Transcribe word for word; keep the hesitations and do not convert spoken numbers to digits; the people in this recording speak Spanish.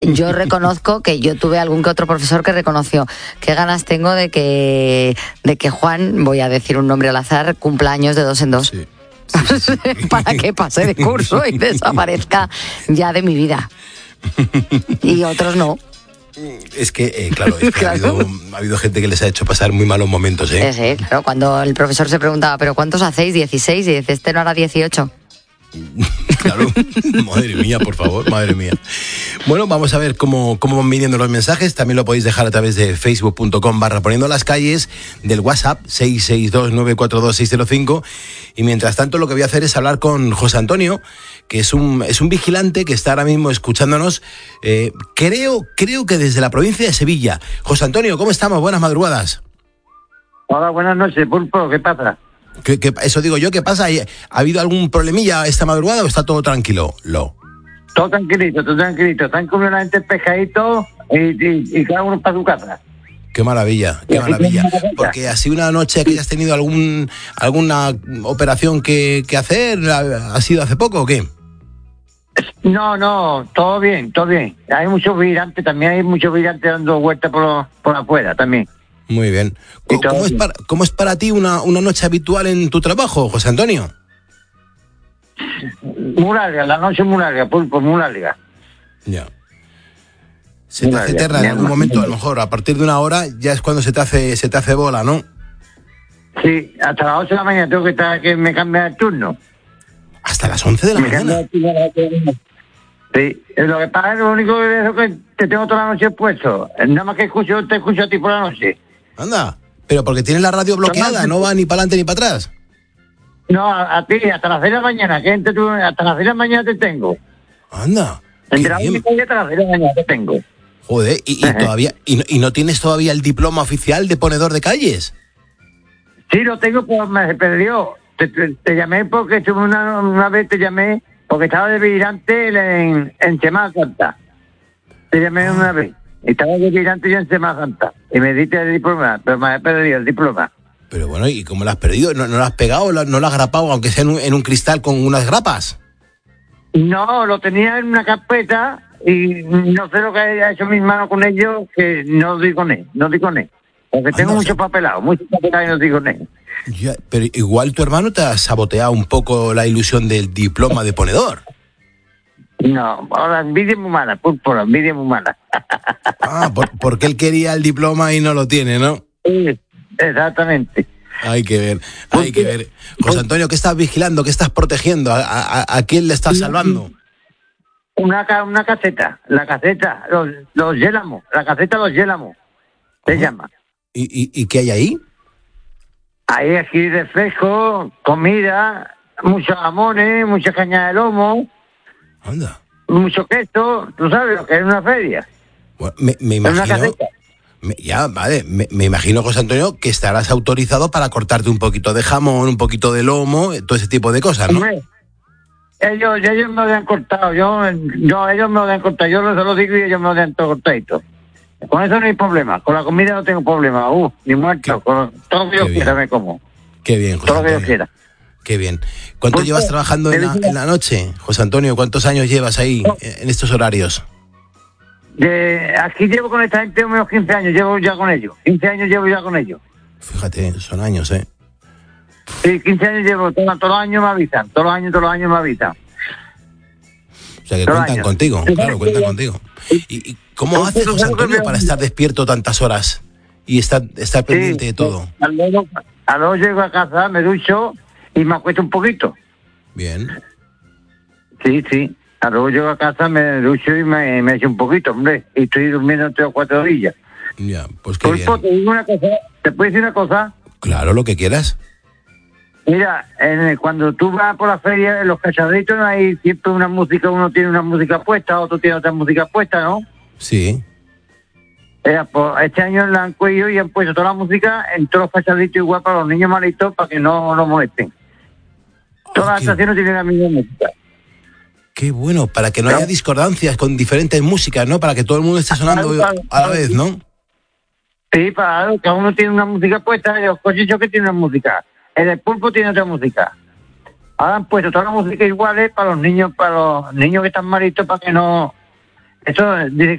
Yo reconozco que yo tuve algún que otro profesor que reconoció qué ganas tengo de que de que Juan, voy a decir un nombre al azar, cumpla años de dos en dos. Sí. Sí, sí, sí. Para que pase de curso y desaparezca ya de mi vida. Y otros no. Es que, eh, claro, es que Claro. Ha, habido, ha habido gente que les ha hecho pasar muy malos momentos, ¿eh? Sí, sí, claro. Cuando el profesor se preguntaba, ¿pero cuántos hacéis? dieciséis, y dice, este no hará dieciocho. Claro, madre mía, por favor, madre mía. Bueno, vamos a ver cómo, cómo van viniendo los mensajes. También lo podéis dejar a través de facebook.com barra poniendo las calles, del WhatsApp seis seis dos nueve cuatro dos seis cero cinco. Y mientras tanto lo que voy a hacer es hablar con José Antonio, que es un, es un vigilante que está ahora mismo escuchándonos, eh, creo, creo que desde la provincia de Sevilla. José Antonio, ¿cómo estamos? Buenas madrugadas. Hola, buenas noches, Pulpo, ¿qué pasa? ¿Qué, qué, eso digo yo, ¿qué pasa? ¿Ha habido algún problemilla esta madrugada o está todo tranquilo? Lo. Todo tranquilito, todo tranquilito. Están comiendo la gente pescadito y, y, y cada uno para su casa. Qué maravilla, qué maravilla. Porque así una noche que hayas tenido algún alguna operación que, que hacer, ¿ha sido hace poco o qué? No, no, todo bien, todo bien. Hay muchos vigilantes, también hay muchos vigilantes dando vueltas por, por afuera también. Muy bien. ¿Cómo, ¿cómo, es, para, ¿Cómo es para ti una, una noche habitual en tu trabajo, José Antonio? Muy larga, la noche muy larga, Pulpo, muy larga. Ya. Se te hace eterna en algún momento, a lo mejor, a partir de una hora ya es cuando se te hace se te hace bola, ¿no? Sí, hasta las ocho de la mañana tengo que estar, que me cambie el turno. ¿Hasta las once de la me mañana? Sí, lo que pasa es lo único que es que te tengo toda la noche puesto. Nada más que escucho, te escucho a ti por la noche. Anda, pero porque tienes la radio bloqueada, no va ni para adelante ni para atrás. No, a, a ti, hasta las seis de la mañana, que entre tú, hasta las seis de la mañana te tengo. Anda. Entre las una y media hasta las seis de la mañana te tengo. Joder, y, y todavía, y no, y no tienes todavía el diploma oficial de ponedor de calles. Sí, lo tengo, pues me perdió. Te, te, te llamé porque estuve una, una vez te llamé porque estaba de vigilante en, en Semana Santa. Te llamé ah. una vez. Estaba de vigilante yo en Semana Santa. Y me diste el diploma, pero me he perdido el diploma. Pero bueno, ¿y cómo lo has perdido? ¿No, no lo has pegado? ¿No lo has grapado, aunque sea en un, en un cristal con unas grapas? No, lo tenía en una carpeta y no sé lo que ha hecho mis manos con ellos, que no doy con él, no doy con él. Porque ah, tengo no, mucho papelado, mucho papelado y no digo con él. Ya, pero igual tu hermano te ha saboteado un poco la ilusión del diploma de ponedor. No, la envidia es muy mala, por, por la envidia es muy mala. Ah, por, porque él quería el diploma y no lo tiene, ¿no? Sí, exactamente. Hay que ver, hay que ver. José Antonio, ¿qué estás vigilando? ¿Qué estás protegiendo? ¿A, a, a quién le estás salvando? Una, una caseta, la caseta, los, los yélamos, la caseta Los Yélamos, se ¿Cómo? llama. ¿Y, y, ¿Y qué hay ahí? Hay aquí refresco, comida, muchos jamones, mucha caña de lomo. Anda. Mucho queso, tú sabes lo que es una feria. Bueno, me, me imagino... Me, ya, vale, me, me imagino, José Antonio, que estarás autorizado para cortarte un poquito de jamón, un poquito de lomo, todo ese tipo de cosas, ¿no? Hombre, ellos, ellos me lo habían cortado, yo, yo, ellos me lo habían cortado, yo se lo digo y ellos me lo habían cortado. Con eso no hay problema, con la comida no tengo problema, uh, ni muerto, qué, con todo lo que yo bien. quiera me como. Qué bien, José Todo lo que Antonio. yo quiera. Qué bien. ¿Cuánto ¿Por llevas qué? trabajando en la, en la noche, José Antonio? ¿Cuántos años llevas ahí, no. en estos horarios? De, aquí llevo con esta gente unos quince años, llevo ya con ellos. quince años llevo ya con ellos. Fíjate, son años, ¿eh? Sí, quince años llevo, todos, todos los años me avisan, todos los años, todos los años me avisan. O sea, que todos cuentan contigo, claro, cuentan contigo. ¿Y, y cómo haces, José Antonio, para estar despierto tantas horas y estar, estar pendiente sí, de todo? Al luego, al luego llego a casa, me ducho y me acuesto un poquito. Bien. Sí, sí. A luego llego a casa, me ducho y me, me echo un poquito, hombre. Y estoy durmiendo tres o cuatro días. Ya, pues qué Pulpo, bien. te digo una cosa, ¿te puedo decir una cosa? Claro, lo que quieras. Mira, en, cuando tú vas por la feria, en los cacharritos no hay siempre una música, uno tiene una música puesta, otro tiene otra música puesta, ¿no? Sí. Eh, pues este año la han cuello y han puesto toda la música en todos los cacharritos igual para los niños malitos, para que no lo molesten. Todas oh, las qué... estaciones tienen la misma música. Qué bueno, para que no, no haya discordancias con diferentes músicas, ¿no? Para que todo el mundo esté sonando claro, claro, a la vez, ¿no? Sí, para cada uno tiene una música puesta, los cochichos que tienen una música, el del Pulpo tiene otra música. Ahora han puesto toda la música iguales para los niños, para los niños que están malitos, para que no... Eso dice